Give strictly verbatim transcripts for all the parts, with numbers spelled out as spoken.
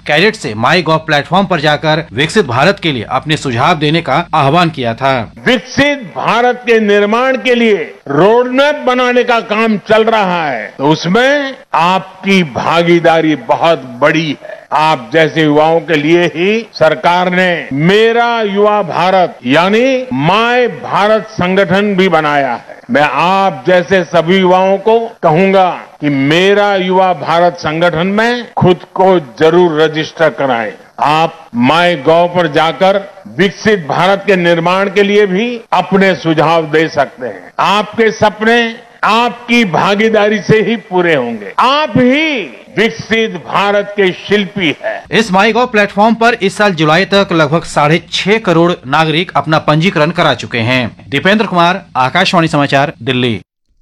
Cadet से माई गॉव platform पर जाकर विकसित भारत के लिए अपने सुझाव देने का आह्वान किया था। विकसित भारत के निर्माण के लिए रोड मैप बनाने का काम चल रहा है, तो उसमें आपकी भागीदारी बहुत बड़ी है। आप जैसे युवाओं के लिए ही सरकार ने मेरा युवा भारत यानी माय भारत संगठन भी बनाया है। मैं आप जैसे सभी युवाओं को कहूंगा कि मेरा युवा भारत संगठन में खुद को जरूर रजिस्टर कराएं। आप माई गॉव पर जाकर विकसित भारत के निर्माण के लिए भी अपने सुझाव दे सकते हैं। आपके सपने आपकी भागीदारी से ही पूरे होंगे। आप ही विकसित भारत के शिल्पी है। इस माई गॉव प्लेटफॉर्म पर इस साल जुलाई तक लगभग साढ़े छह करोड़ नागरिक अपना पंजीकरण करा चुके हैं। दीपेंद्र कुमार, आकाशवाणी समाचार, दिल्ली।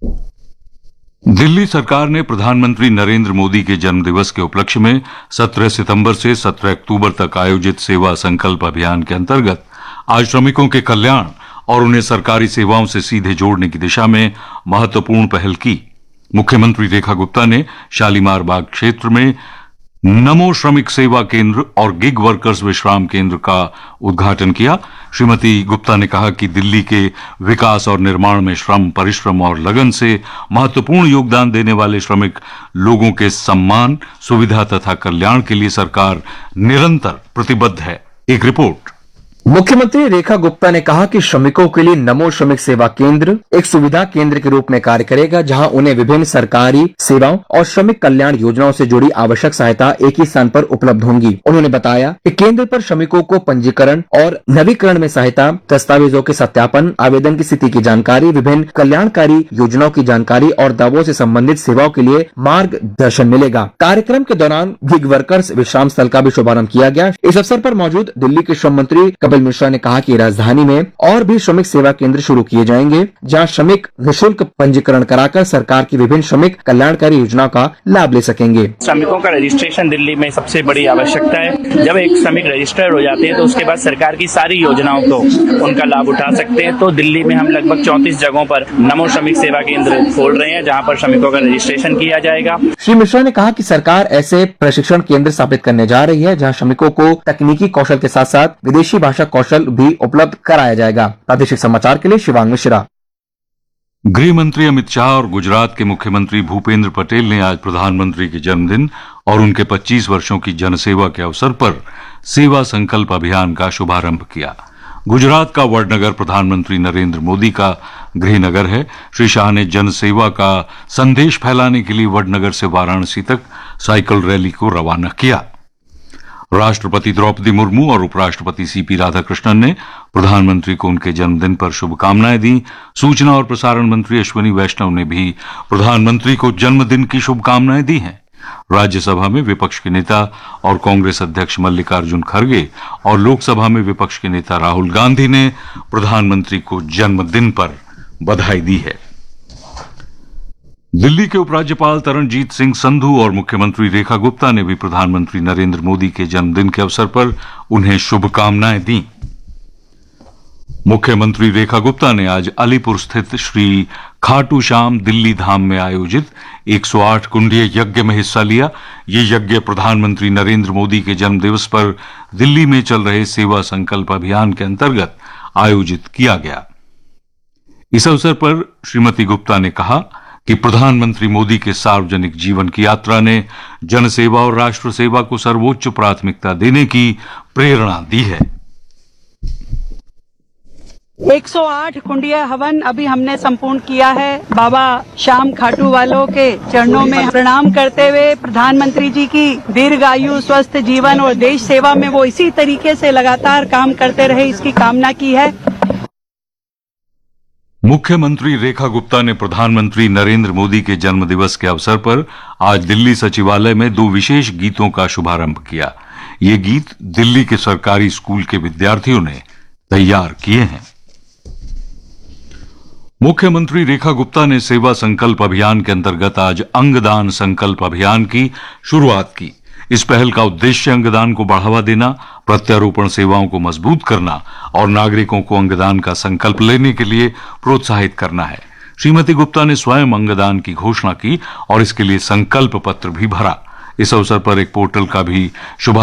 दिल्ली सरकार ने प्रधानमंत्री नरेंद्र मोदी के जन्मदिवस के उपलक्ष्य में सत्रह सितंबर से सत्रह अक्टूबर तक आयोजित सेवा संकल्प अभियान के अंतर्गत आज श्रमिकों के कल्याण और उन्हें सरकारी सेवाओं से सीधे जोड़ने की दिशा में महत्वपूर्ण पहल की। मुख्यमंत्री रेखा गुप्ता ने शालीमार बाग क्षेत्र में नमो श्रमिक सेवा केंद्र और गिग वर्कर्स विश्राम केंद्र का उद्घाटन किया। श्रीमती गुप्ता ने कहा कि दिल्ली के विकास और निर्माण में श्रम, परिश्रम और लगन से महत्वपूर्ण योगदान देने वाले श्रमिक लोगों के सम्मान, सुविधा तथा कल्याण के लिए सरकार निरंतर प्रतिबद्ध है। एक रिपोर्ट। मुख्यमंत्री रेखा गुप्ता ने कहा कि श्रमिकों के लिए नमो श्रमिक सेवा केंद्र एक सुविधा केंद्र के रूप में कार्य करेगा, जहां उन्हें विभिन्न सरकारी सेवाओं और श्रमिक कल्याण योजनाओं से जुड़ी आवश्यक सहायता एक ही स्थान पर उपलब्ध होंगी। उन्होंने बताया कि केंद्र पर श्रमिकों को पंजीकरण और नवीकरण में सहायता, दस्तावेजों के सत्यापन, आवेदन की स्थिति की जानकारी, विभिन्न कल्याणकारी योजनाओं की जानकारी और दावों से संबंधित सेवाओं के लिए मार्गदर्शन मिलेगा। कार्यक्रम के दौरान गिग वर्कर्स विश्राम स्थल का भी शुभारंभ किया गया। इस अवसर पर मौजूद दिल्ली के श्रम मंत्री मिश्रा ने कहा कि राजधानी में और भी श्रमिक सेवा केंद्र शुरू किए जाएंगे, जहां श्रमिक निःशुल्क पंजीकरण कराकर सरकार की विभिन्न श्रमिक कल्याणकारी योजनाओं का लाभ ले सकेंगे। श्रमिकों का रजिस्ट्रेशन दिल्ली में सबसे बड़ी आवश्यकता है। जब एक श्रमिक रजिस्टर हो जाते हैं तो उसके बाद सरकार की सारी योजनाओं को उनका लाभ उठा सकते हैं। तो दिल्ली में हम लगभग चौंतीस जगहों पर नमो श्रमिक सेवा केंद्र खोल रहे हैं, जहाँ पर श्रमिकों का रजिस्ट्रेशन किया जाएगा। श्री मिश्रा ने कहा कि सरकार ऐसे प्रशिक्षण केंद्र स्थापित करने जा रही है, जहाँ श्रमिकों को तकनीकी कौशल के साथ साथ विदेशी भाषा कौशल भी उपलब्ध कराया जाएगा। प्रादेशिक समाचार के लिए शिवांग मिश्रा। गृह मंत्री अमित शाह और गुजरात के मुख्यमंत्री भूपेंद्र पटेल ने आज प्रधानमंत्री के जन्मदिन और उनके पच्चीस वर्षों की जनसेवा के अवसर पर सेवा संकल्प अभियान का शुभारंभ किया। गुजरात का वडनगर प्रधानमंत्री नरेंद्र मोदी का गृह नगर है। श्री शाह ने जनसेवा का संदेश फैलाने के लिए वडनगर से वाराणसी तक साइकिल रैली को रवाना किया। राष्ट्रपति द्रौपदी मुर्मू और उपराष्ट्रपति सीपी राधाकृष्णन ने प्रधानमंत्री को उनके जन्मदिन पर शुभकामनाएं दी। सूचना और प्रसारण मंत्री अश्विनी वैष्णव ने भी प्रधानमंत्री को जन्मदिन की शुभकामनाएं दी हैं। राज्यसभा में विपक्ष के नेता और कांग्रेस अध्यक्ष मल्लिकार्जुन खड़गे और लोकसभा में विपक्ष के नेता राहुल गांधी ने प्रधानमंत्री को जन्मदिन पर बधाई दी है। दिल्ली के उपराज्यपाल तरणजीत सिंह संधू और मुख्यमंत्री रेखा गुप्ता ने भी प्रधानमंत्री नरेंद्र मोदी के जन्मदिन के अवसर पर उन्हें शुभकामनाएं दी। मुख्यमंत्री रेखा गुप्ता ने आज अलीपुर स्थित श्री खाटू श्याम दिल्ली धाम में आयोजित एक सौ आठ कुंडीय यज्ञ में हिस्सा लिया। ये यज्ञ प्रधानमंत्री नरेंद्र मोदी के जन्मदिवस पर दिल्ली में चल रहे सेवा संकल्प अभियान के अंतर्गत आयोजित किया गया। इस अवसर पर श्रीमती गुप्ता ने कहा कि प्रधानमंत्री मोदी के सार्वजनिक जीवन की यात्रा ने जनसेवा और राष्ट्र सेवा को सर्वोच्च प्राथमिकता देने की प्रेरणा दी है। एक सौ आठ कुंडिया हवन अभी हमने संपूर्ण किया है। बाबा श्याम खाटू वालों के चरणों में प्रणाम करते हुए प्रधानमंत्री जी की दीर्घायु, स्वस्थ जीवन और देश सेवा में वो इसी तरीके से लगातार काम करते रहे, इसकी कामना की है। मुख्यमंत्री रेखा गुप्ता ने प्रधानमंत्री नरेंद्र मोदी के जन्मदिवस के अवसर पर आज दिल्ली सचिवालय में दो विशेष गीतों का शुभारंभ किया। ये गीत दिल्ली के सरकारी स्कूल के विद्यार्थियों ने तैयार किए हैं। मुख्यमंत्री रेखा गुप्ता ने सेवा संकल्प अभियान के अंतर्गत आज अंगदान संकल्प अभियान की शुरुआत की। इस पहल का उद्देश्य अंगदान को बढ़ावा देना, प्रत्यारोपण सेवाओं को मजबूत करना और नागरिकों को अंगदान का संकल्प लेने के लिए प्रोत्साहित करना है। श्रीमती गुप्ता ने स्वयं अंगदान की घोषणा की और इसके लिए संकल्प पत्र भी भरा। इस अवसर पर एक पोर्टल का भी शुभारंभ